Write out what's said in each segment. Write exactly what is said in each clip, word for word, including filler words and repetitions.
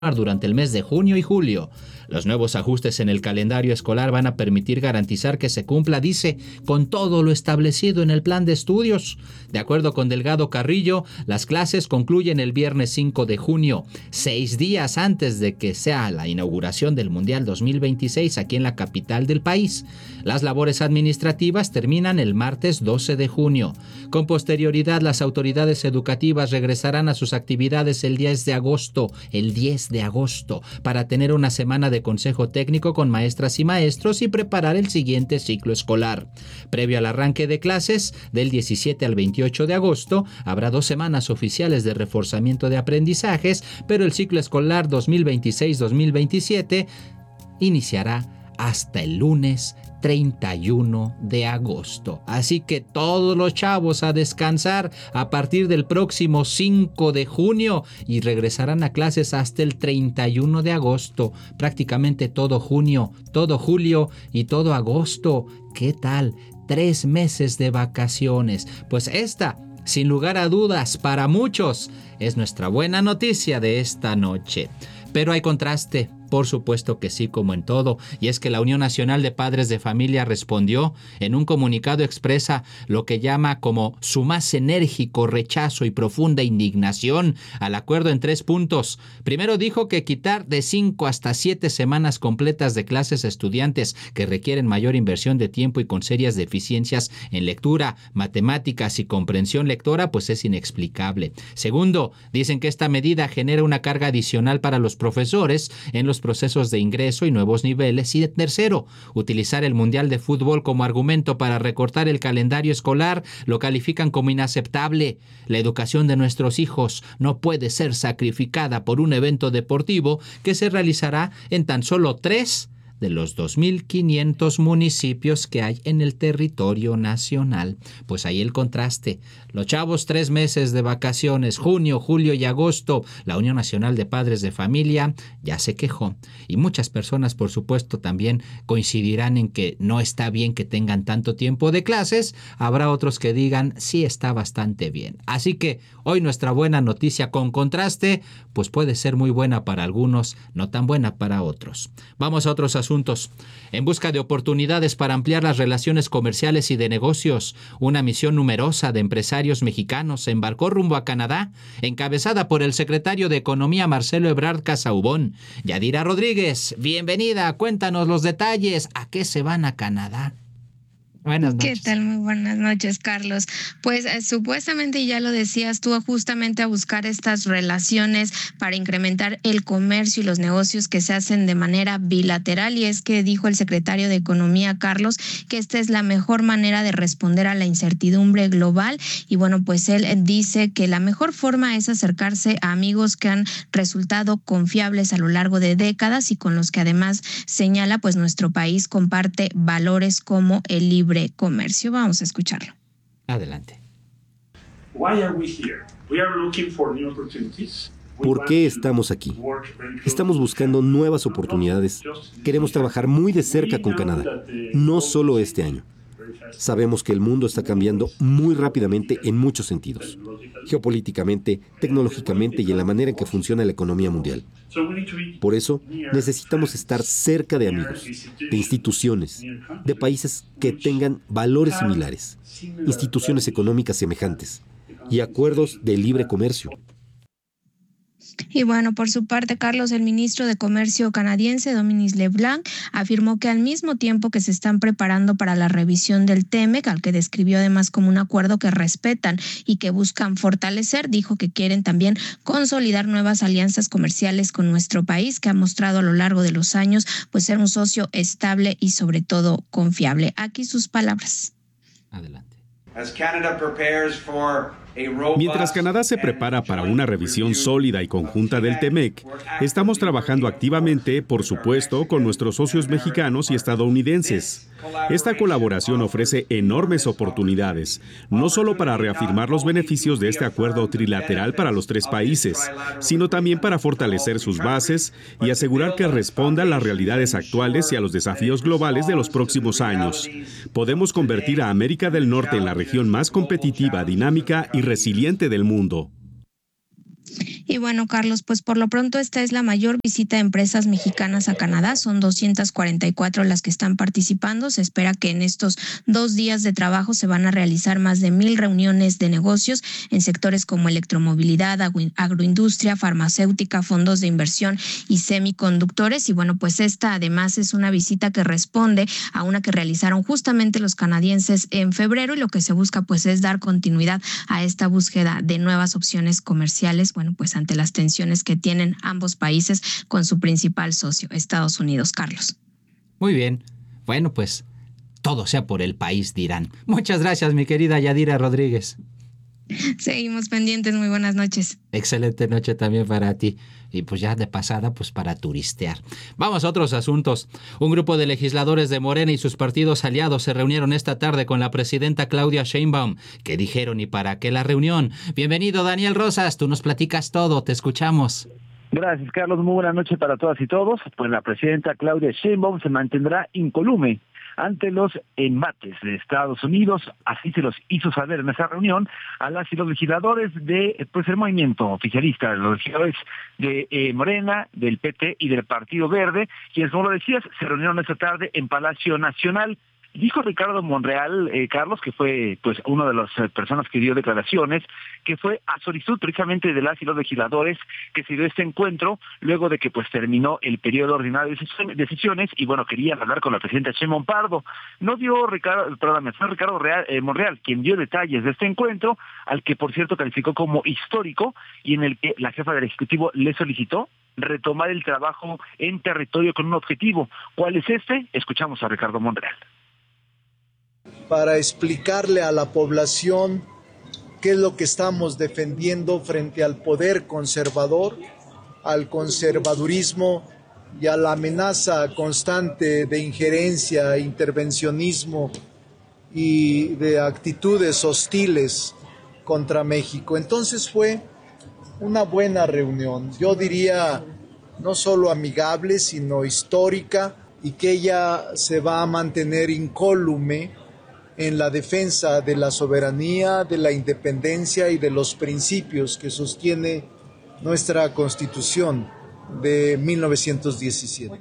durante el mes de junio y julio. Los nuevos ajustes en el calendario escolar van a permitir garantizar que se cumpla, dice, con todo lo establecido en el plan de estudios. De acuerdo con Delgado Carrillo, las clases concluyen el viernes cinco de junio, seis días antes de que sea la inauguración del Mundial dos mil veintiséis aquí en la capital del país. Las labores administrativas terminan el martes doce de junio. Con posterioridad, las autoridades educativas regresarán a sus actividades el diez de agosto, el diez de agosto, para tener una semana de consejo técnico con maestras y maestros y preparar el siguiente ciclo escolar. Previo al arranque de clases, del diecisiete al veintiocho de agosto, habrá dos semanas oficiales de reforzamiento de aprendizajes, pero el ciclo escolar dos mil veintiséis dos mil veintisiete iniciará hasta el lunes treinta y uno de agosto. Así que todos los chavos a descansar a partir del próximo cinco de junio y regresarán a clases hasta el treinta y uno de agosto. Prácticamente todo junio, todo julio y todo agosto. ¿Qué tal? Tres meses de vacaciones. Pues esta, sin lugar a dudas, para muchos, es nuestra buena noticia de esta noche. Pero hay contraste. Por supuesto que sí, como en todo, y es que la Unión Nacional de Padres de Familia respondió. En un comunicado expresa lo que llama como su más enérgico rechazo y profunda indignación al acuerdo en tres puntos. Primero dijo que quitar de cinco hasta siete semanas completas de clases a estudiantes que requieren mayor inversión de tiempo y con serias deficiencias en lectura, matemáticas y comprensión lectora, pues es inexplicable. Segundo, dicen que esta medida genera una carga adicional para los profesores en los procesos de ingreso y nuevos niveles. Y tercero, utilizar el Mundial de Fútbol como argumento para recortar el calendario escolar lo califican como inaceptable. La educación de nuestros hijos no puede ser sacrificada por un evento deportivo que se realizará en tan solo tres de los dos mil quinientos municipios que hay en el territorio nacional. Pues ahí el contraste. Los chavos tres meses de vacaciones, junio, julio y agosto. La Unión Nacional de Padres de Familia ya se quejó. Y muchas personas, por supuesto, también coincidirán en que no está bien que tengan tanto tiempo de clases. Habrá otros que digan, sí está bastante bien. Así que hoy nuestra buena noticia con contraste, pues puede ser muy buena para algunos, no tan buena para otros. Vamos a otros asuntos. En busca de oportunidades para ampliar las relaciones comerciales y de negocios, una misión numerosa de empresarios mexicanos se embarcó rumbo a Canadá, encabezada por el secretario de Economía Marcelo Ebrard Casaubon. Yadira Rodríguez, bienvenida, cuéntanos los detalles. ¿A qué se van a Canadá? Buenas noches. ¿Qué tal? Muy buenas noches, Carlos. Pues eh, supuestamente, ya lo decías tú, justamente a buscar estas relaciones para incrementar el comercio y los negocios que se hacen de manera bilateral. Y es que dijo el secretario de Economía, Carlos, que esta es la mejor manera de responder a la incertidumbre global. Y bueno, pues él dice que la mejor forma es acercarse a amigos que han resultado confiables a lo largo de décadas y con los que además señala, pues nuestro país comparte valores como el libre comercio. Vamos a escucharlo. Adelante. ¿Por qué estamos aquí? Estamos buscando nuevas oportunidades. Queremos trabajar muy de cerca con Canadá, no solo este año. Sabemos que el mundo está cambiando muy rápidamente en muchos sentidos, geopolíticamente, tecnológicamente y en la manera en que funciona la economía mundial. Por eso, necesitamos estar cerca de amigos, de instituciones, de países que tengan valores similares, instituciones económicas semejantes y acuerdos de libre comercio. Y bueno, por su parte, Carlos, el ministro de Comercio canadiense, Dominic LeBlanc, afirmó que al mismo tiempo que se están preparando para la revisión del T M E C, al que describió además como un acuerdo que respetan y que buscan fortalecer, dijo que quieren también consolidar nuevas alianzas comerciales con nuestro país, que ha mostrado a lo largo de los años pues ser un socio estable y sobre todo confiable. Aquí sus palabras. Adelante. As Canada prepares for Mientras Canadá se prepara para una revisión sólida y conjunta del T M E C, estamos trabajando activamente, por supuesto, con nuestros socios mexicanos y estadounidenses. Esta colaboración ofrece enormes oportunidades, no solo para reafirmar los beneficios de este acuerdo trilateral para los tres países, sino también para fortalecer sus bases y asegurar que responda a las realidades actuales y a los desafíos globales de los próximos años. Podemos convertir a América del Norte en la región más competitiva, dinámica y resiliente del mundo. Y bueno, Carlos, pues por lo pronto esta es la mayor visita de empresas mexicanas a Canadá. Son doscientas cuarenta y cuatro las que están participando. Se espera que en estos dos días de trabajo se van a realizar más de mil reuniones de negocios en sectores como electromovilidad, agroindustria, farmacéutica, fondos de inversión y semiconductores. Y bueno, pues esta además es una visita que responde a una que realizaron justamente los canadienses en febrero, y lo que se busca pues es dar continuidad a esta búsqueda de nuevas opciones comerciales, bueno, pues ante las tensiones que tienen ambos países con su principal socio, Estados Unidos. Carlos. Muy bien. Bueno, pues todo sea por el país, dirán. Muchas gracias, mi querida Yadira Rodríguez. Seguimos pendientes. Muy buenas noches. Excelente noche también para ti. Y pues ya de pasada, pues para turistear. Vamos a otros asuntos. Un grupo de legisladores de Morena y sus partidos aliados se reunieron esta tarde con la presidenta Claudia Sheinbaum. ¿Qué dijeron y para qué la reunión? Bienvenido, Daniel Rosas. Tú nos platicas todo. Te escuchamos. Gracias, Carlos. Muy buena noche para todas y todos. Pues la presidenta Claudia Sheinbaum se mantendrá incólume ante los embates de Estados Unidos. Así se los hizo saber en esa reunión a las y los legisladores de pues el movimiento oficialista, los legisladores de eh, Morena, del P T y del Partido Verde, quienes, como lo decías, se reunieron esta tarde en Palacio Nacional. Dijo Ricardo Monreal, eh, Carlos, que fue pues una de las eh, personas que dio declaraciones, que fue a solicitud precisamente de las y los legisladores que se dio este encuentro luego de que pues terminó el periodo ordinario de sesiones y bueno, querían hablar con la presidenta Sheinbaum Pardo. No dio Ricardo, perdón, fue Ricardo Real, eh, Monreal quien dio detalles de este encuentro, al que por cierto calificó como histórico y en el que la jefa del Ejecutivo le solicitó retomar el trabajo en territorio con un objetivo. ¿Cuál es este? Escuchamos a Ricardo Monreal. Para explicarle a la población qué es lo que estamos defendiendo frente al poder conservador, al conservadurismo y a la amenaza constante de injerencia, intervencionismo y de actitudes hostiles contra México. Entonces fue una buena reunión, yo diría no solo amigable, sino histórica, y que ella se va a mantener incólume en la defensa de la soberanía, de la independencia y de los principios que sostiene nuestra Constitución de mil novecientos diecisiete.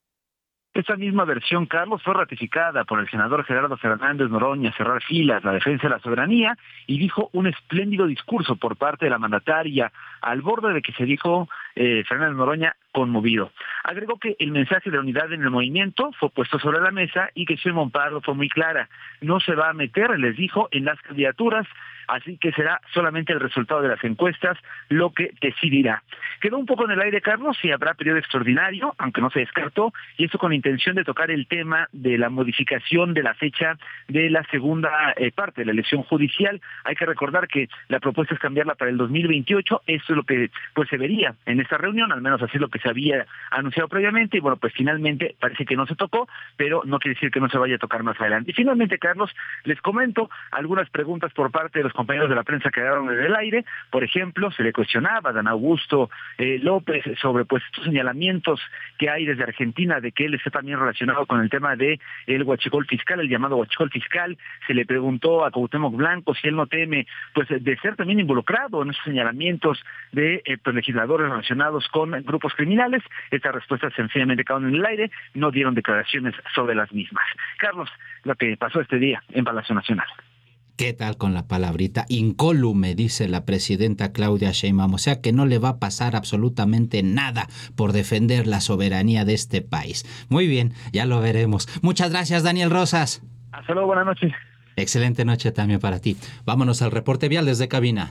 Esta misma versión, Carlos, fue ratificada por el senador Gerardo Fernández Noroña, cerrar filas, la defensa de la soberanía, y dijo un espléndido discurso por parte de la mandataria, al borde de que se dijo eh, Fernández Noroña conmovido. Agregó que el mensaje de unidad en el movimiento fue puesto sobre la mesa y que Sheinbaum Pardo fue muy clara. No se va a meter, les dijo, en las candidaturas, así que será solamente el resultado de las encuestas lo que decidirá. Quedó un poco en el aire, Carlos, si habrá periodo extraordinario, aunque no se descartó, y eso con intención de tocar el tema de la modificación de la fecha de la segunda eh, parte de la elección judicial. Hay que recordar que la propuesta es cambiarla para el dos mil veintiocho, esto es lo que pues se vería en esta reunión, al menos así es lo que se había anunciado previamente, y bueno, pues finalmente parece que no se tocó, pero no quiere decir que no se vaya a tocar más adelante. Y finalmente, Carlos, les comento algunas preguntas por parte de los compañeros de la prensa que quedaron en el aire. Por ejemplo, se le cuestionaba a Dan Augusto eh, López sobre pues estos señalamientos que hay desde Argentina de que él está también relacionado con el tema de el huachicol fiscal, el llamado huachicol fiscal. Se le preguntó a Cuauhtémoc Blanco si él no teme pues de ser también involucrado en esos señalamientos de eh, pues, legisladores relacionados con grupos criminales. Estas respuestas sencillamente quedaron en el aire, no dieron declaraciones sobre las mismas. Carlos, lo que pasó este día en Palacio Nacional. ¿Qué tal con la palabrita incólume? Dice la presidenta Claudia Sheinbaum. O sea que no le va a pasar absolutamente nada por defender la soberanía de este país. Muy bien, ya lo veremos. Muchas gracias, Daniel Rosas. Hasta luego, buenas noches. Excelente noche también para ti. Vámonos al reporte vial desde cabina.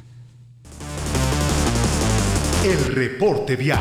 El reporte vial.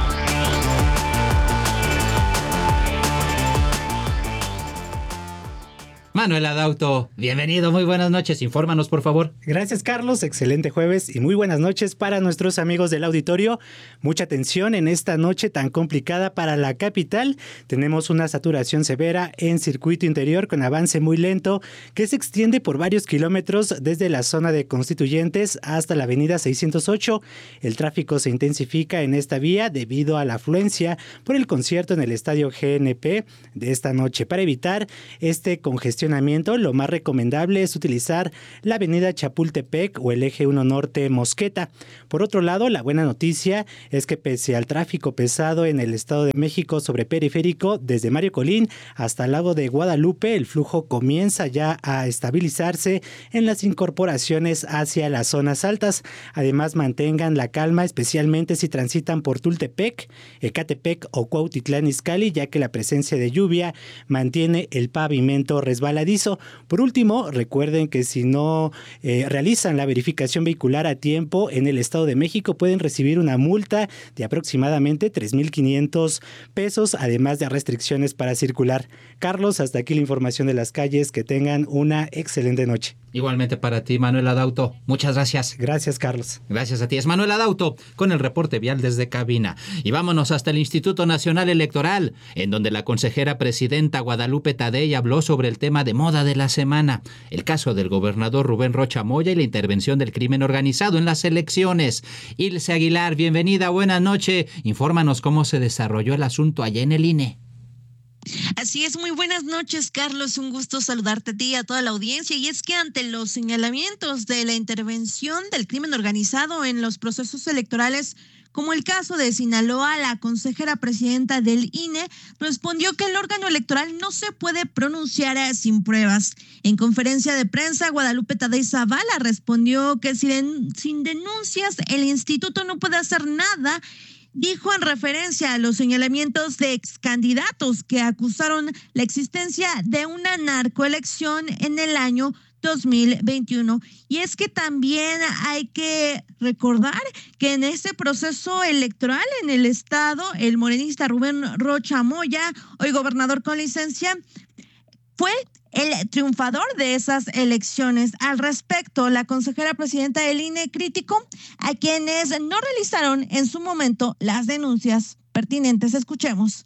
Manuel Adauto, bienvenido, muy buenas noches, infórmanos por favor. Gracias Carlos, excelente jueves y muy buenas noches para nuestros amigos del auditorio. Mucha atención en esta noche tan complicada para la capital. Tenemos una saturación severa en circuito interior con avance muy lento que se extiende por varios kilómetros desde la zona de Constituyentes hasta la avenida seiscientos ocho. El tráfico se intensifica en esta vía debido a la afluencia por el concierto en el estadio G N P de esta noche. Para evitar este congestionamiento congestionamiento, lo más recomendable es utilizar la avenida Chapultepec o el eje uno Norte Mosqueta. Por otro lado, la buena noticia es que pese al tráfico pesado en el Estado de México sobre Periférico, desde Mario Colín hasta el Lago de Guadalupe, el flujo comienza ya a estabilizarse en las incorporaciones hacia las zonas altas. Además, mantengan la calma, especialmente si transitan por Tultepec, Ecatepec o Cuautitlán Izcalli, ya que la presencia de lluvia mantiene el pavimento resbaladizo. Por último, recuerden que si no eh, realizan la verificación vehicular a tiempo en el Estado de México, pueden recibir una multa de aproximadamente tres mil quinientos pesos, además de restricciones para circular. Carlos, hasta aquí la información de las calles. Que tengan una excelente noche. Igualmente para ti, Manuel Adauto. Muchas gracias. Gracias, Carlos. Gracias a ti. Es Manuel Adauto con el reporte vial desde cabina. Y vámonos hasta el Instituto Nacional Electoral, en donde la consejera presidenta Guadalupe Tadei habló sobre el tema de moda de la semana, el caso del gobernador Rubén Rocha Moya y la intervención del crimen organizado en las elecciones. Ilse Aguilar, bienvenida, buenas noches. Infórmanos cómo se desarrolló el asunto allá en el I N E. Así es, muy buenas noches, Carlos, un gusto saludarte a ti y a toda la audiencia. Y es que ante los señalamientos de la intervención del crimen organizado en los procesos electorales, como el caso de Sinaloa, la consejera presidenta del I N E respondió que el órgano electoral no se puede pronunciar sin pruebas. En conferencia de prensa, Guadalupe Tadei Zavala respondió que sin, sin denuncias el instituto no puede hacer nada. Dijo en referencia a los señalamientos de excandidatos que acusaron la existencia de una narcoelección en el año dos mil veintiuno. Y es que también hay que recordar que en ese proceso electoral en el estado, el morenista Rubén Rocha Moya, hoy gobernador con licencia, fue el triunfador de esas elecciones. Al respecto, la consejera presidenta del I N E criticó a quienes no realizaron en su momento las denuncias pertinentes. Escuchemos.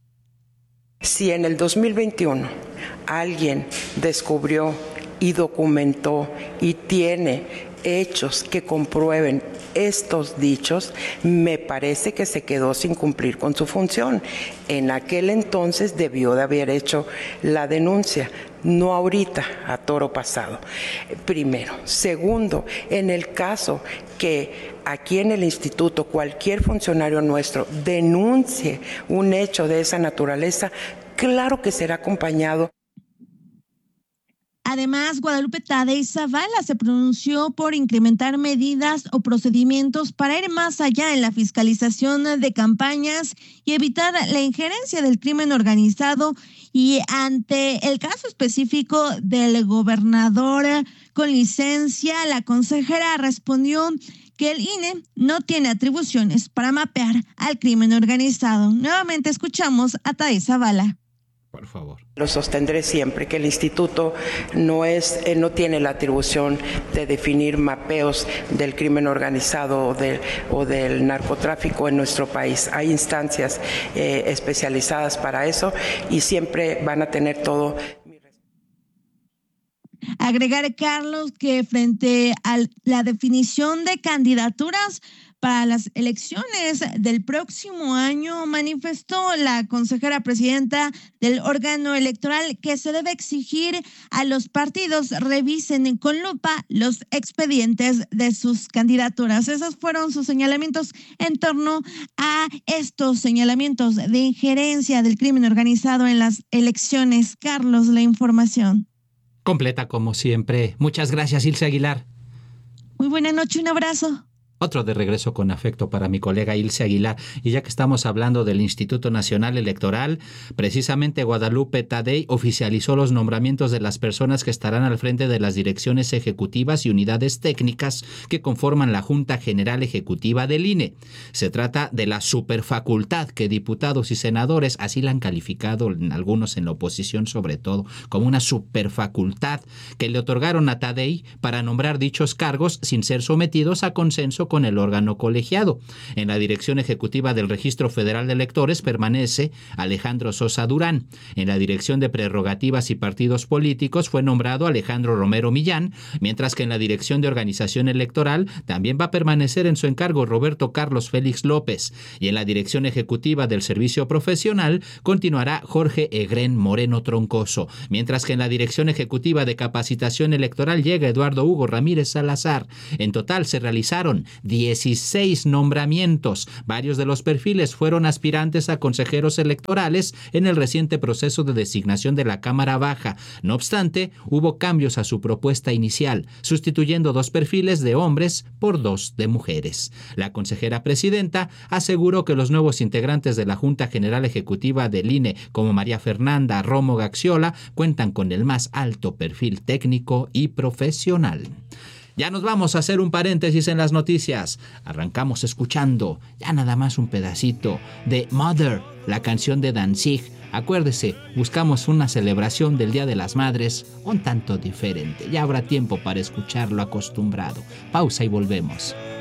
Si en el dos mil veintiuno alguien descubrió y documentó y tiene hechos que comprueben estos dichos, me parece que se quedó sin cumplir con su función. En aquel entonces debió de haber hecho la denuncia, no ahorita, a toro pasado. Primero. Segundo, en el caso que aquí en el instituto cualquier funcionario nuestro denuncie un hecho de esa naturaleza, claro que será acompañado. Además, Guadalupe Tadei Zavala se pronunció por incrementar medidas o procedimientos para ir más allá en la fiscalización de campañas y evitar la injerencia del crimen organizado. Y ante el caso específico del gobernador con licencia, la consejera respondió que el I N E no tiene atribuciones para mapear al crimen organizado. Nuevamente escuchamos a Tadei Zavala. Por favor. Lo sostendré siempre, que el instituto no es, eh, no tiene la atribución de definir mapeos del crimen organizado o, de, o del narcotráfico en nuestro país. Hay instancias eh, especializadas para eso y siempre van a tener todo. Agregar, Carlos, que frente a la definición de candidaturas para las elecciones del próximo año, manifestó la consejera presidenta del órgano electoral que se debe exigir a los partidos revisen con lupa los expedientes de sus candidaturas. Esos fueron sus señalamientos en torno a estos señalamientos de injerencia del crimen organizado en las elecciones. Carlos, la información. Completa como siempre. Muchas gracias, Ilse Aguilar. Muy buena noche, un abrazo. Otro de regreso con afecto para mi colega Ilse Aguilar. Y ya que estamos hablando del Instituto Nacional Electoral, precisamente Guadalupe Tadei oficializó los nombramientos de las personas que estarán al frente de las direcciones ejecutivas y unidades técnicas que conforman la Junta General Ejecutiva del I N E. Se trata de la superfacultad que diputados y senadores, así la han calificado algunos en la oposición sobre todo, como una superfacultad que le otorgaron a Tadei para nombrar dichos cargos sin ser sometidos a consenso junto con el órgano colegiado. En la dirección ejecutiva del Registro Federal de Electores permanece Alejandro Sosa Durán. En la dirección de prerrogativas y partidos políticos fue nombrado Alejandro Romero Millán, mientras que en la dirección de organización electoral también va a permanecer en su encargo Roberto Carlos Félix López. Y en la dirección ejecutiva del servicio profesional continuará Jorge Egren Moreno Troncoso, mientras que en la dirección ejecutiva de capacitación electoral llega Eduardo Hugo Ramírez Salazar. En total se realizaron dieciséis nombramientos. Varios de los perfiles fueron aspirantes a consejeros electorales en el reciente proceso de designación de la Cámara Baja. No obstante, hubo cambios a su propuesta inicial, sustituyendo dos perfiles de hombres por dos de mujeres. La consejera presidenta aseguró que los nuevos integrantes de la Junta General Ejecutiva del I N E, como María Fernanda Romo Gaxiola, cuentan con el más alto perfil técnico y profesional. Ya nos vamos a hacer un paréntesis en las noticias. Arrancamos escuchando ya nada más un pedacito de Mother, la canción de Danzig. Acuérdese, buscamos una celebración del Día de las Madres un tanto diferente. Ya habrá tiempo para escuchar lo acostumbrado. Pausa y volvemos.